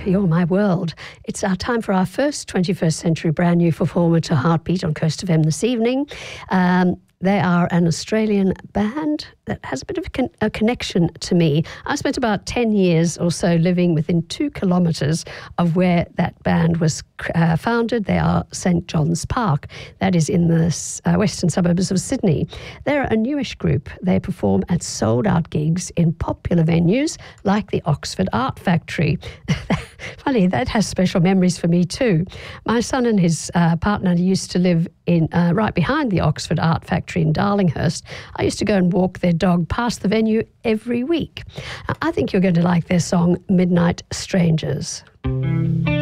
You're My World. It's our time for our first 21st century brand new performer to Heartbeat on Coast FM this evening. They are an Australian band that has a bit of a connection to me. I spent about 10 years or so living within 2 kilometres of where that band was founded. They are St John's Park. That is in the western suburbs of Sydney. They're a newish group. They perform at sold-out gigs in popular venues like the Oxford Art Factory. Funny, that has special memories for me too. My son and his partner used to live in right behind the Oxford Art Factory in Darlinghurst. I used to go and walk their dog past the venue every week. I think you're going to like their song, Midnight Strangers.